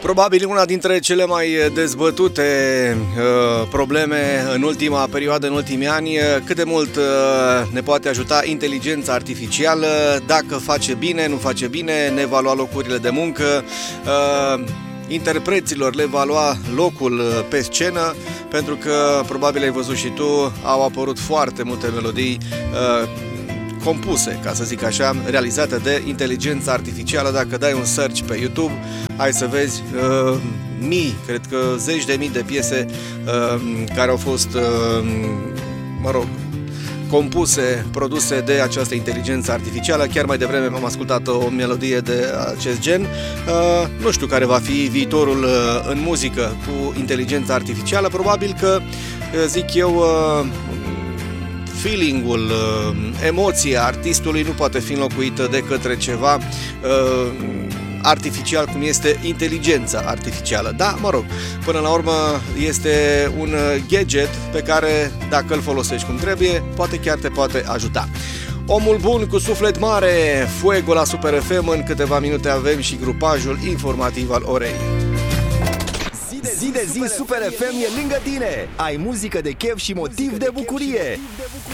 Probabil una dintre cele mai dezbătute probleme în ultima perioadă, în ultimii ani, cât de mult ne poate ajuta inteligența artificială, dacă face bine, nu face bine, ne va lua locurile de muncă, interpreților le va lua locul pe scenă, pentru că, probabil ai văzut și tu, au apărut foarte multe melodii compuse, ca să zic așa, realizate de inteligența artificială. Dacă dai un search pe YouTube, ai să vezi mii, cred că zeci de mii de piese care au fost, compuse, produse de această inteligență artificială. Chiar mai devreme am ascultat o melodie de acest gen. Nu știu care va fi viitorul în muzică cu inteligența artificială. Probabil că, zic eu, feeling-ul, emoția artistului nu poate fi înlocuită de către ceva artificial, cum este inteligența artificială. Da, până la urmă este un gadget pe care, dacă îl folosești cum trebuie, poate chiar te poate ajuta. Omul bun cu suflet mare, Fuego la Super FM. În câteva minute avem și grupajul informativ al orei. Zi de zi Super FM e lângă tine. Ai muzică de chef și motiv de bucurie.